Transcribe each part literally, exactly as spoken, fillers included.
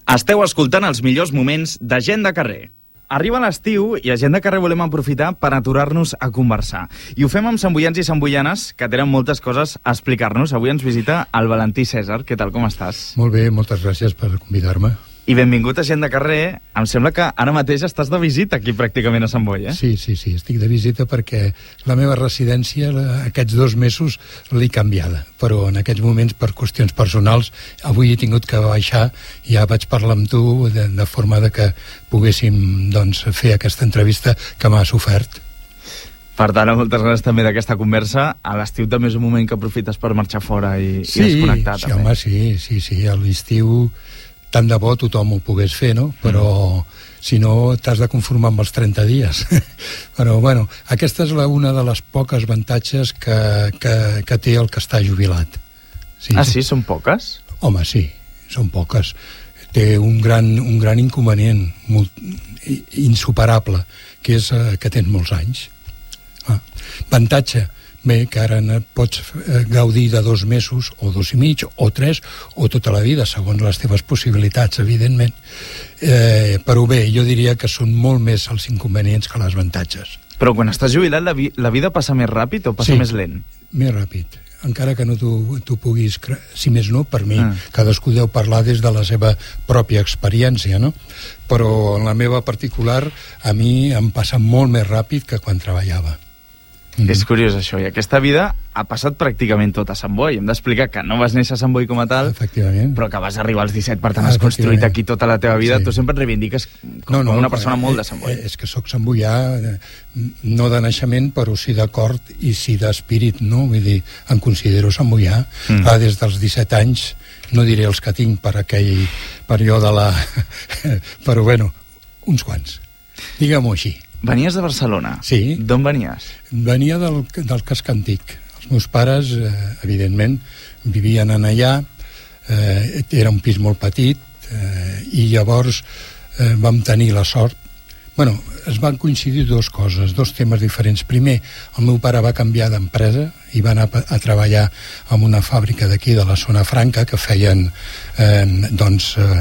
Esteu escoltant els millors moments de Gent de Carrer. Arriba l'estiu i a Gent de Carrer volem aprofitar per aturar-nos a conversar. I ho fem amb samboians i samboianes que tenen moltes coses a explicar-nos. Avui ens visita el Valentí Cèsar. Què tal, com estàs? Molt bé, moltes gràcies per convidar-me. I benvingut a Gent de Carrer. Em sembla que ara mateix estàs de visita aquí pràcticament a Sant Boi, eh? Sí, sí, sí, estic de visita perquè la meva residència aquests dos mesos l'he canviada, però en aquests moments, per qüestions personals, avui he tingut que baixar i ja vaig parlar amb tu de, de forma de que poguéssim doncs, fer aquesta entrevista que m'has ofert. Per tant, moltes gràcies també d'aquesta conversa. A l'estiu també és un moment que aprofites per marxar fora i, sí, i desconnectar. Sí, també. Home, sí, sí, sí, a l'estiu tant de bo tothom ho pogués fer, no? Però mm. si no t'has de conformar amb els trenta dies. Però bueno, aquesta és la, una de les poques avantatges que, que, que té el que està jubilat. Sí, ah, sí? Són poques? Home, sí, són poques. Té un gran, un gran inconvenient molt, insuperable, que és eh, que tens molts anys. Ah. Avantatge, bé, que ara pots gaudir de dos mesos, o dos i mig, o tres, o tota la vida, segons les teves possibilitats, evidentment. Eh, però bé, jo diria que són molt més els inconvenients que les avantatges. Però quan estàs jubilat, la, vi la vida passa més ràpid o passa sí, més lent? Més ràpid. Encara que no tu puguis, si més no, per mi, ah. cadascú deu parlar des de la seva pròpia experiència, no? Però en la meva particular, a mi em passa molt més ràpid que quan treballava. Mm. És curiós això, i aquesta vida ha passat pràcticament tot a Sant Boi. Hem d'explicar que no vas néixer a Sant Boi com a tal, però que vas arribar als disset, per tant has construït aquí tota la teva vida. Sí. Tu sempre et reivindiques com, no, no, com una persona eh, molt de Sant Boi. És que sóc samboià, no de naixement, però sí de cor i sí d'espírit, no? Vull dir, em considero samboià. Mm. Clar, des dels disset anys, no diré els que tinc per aquell període, la... però bueno, uns quants. Digue-m'ho així. Venies de Barcelona? Sí. D'on venies? Venia del, del casc antic. Els meus pares, eh, evidentment, vivien en allà, eh, era un pis molt petit, eh, i llavors eh, vam tenir la sort. Bueno, es van coincidir dues coses, dos temes diferents. Primer, el meu pare va canviar d'empresa i va anar a treballar en una fàbrica d'aquí, de la zona franca, que feien, eh, doncs... Eh,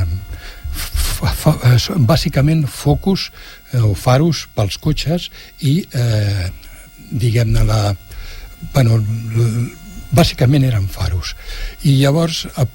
bàsicament focus eh, o faros pels cotxes i eh, diguem-ne la... bueno, bàsicament eren faros i llavors a,